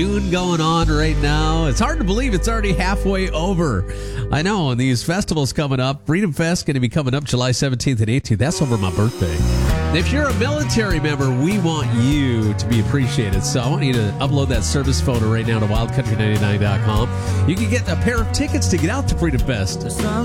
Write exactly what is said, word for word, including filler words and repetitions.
June going on right now. It's hard to believe it's already halfway over. I know, and these festivals coming up. Freedom Fest going to be coming up July seventeenth and eighteenth. That's over my birthday. And if you're a military member, we want you to be appreciated. So I want you to upload that service photo right now to wild country ninety-nine dot com. You can get a pair of tickets to get out to Freedom Fest.